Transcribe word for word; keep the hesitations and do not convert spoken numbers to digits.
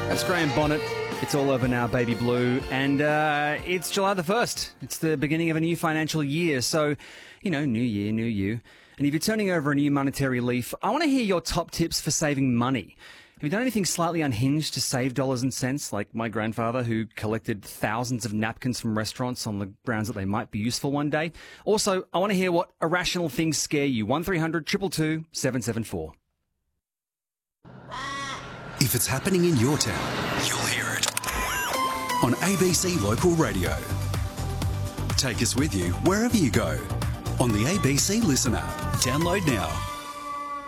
That's Graham Bonnet. It's all over now, baby blue. And uh, it's July the first. It's the beginning of a new financial year. So, you know, new year, new you. And if you're turning over a new monetary leaf, I want to hear your top tips for saving money. Have you done anything slightly unhinged to save dollars and cents, like my grandfather who collected thousands of napkins from restaurants on the grounds that they might be useful one day? Also, I want to hear what irrational things scare you. one three hundred two two two seven seven four. If it's happening in your town, you'll hear it on A B C Local Radio. Take us with you wherever you go on the A B C Listen app. Download now.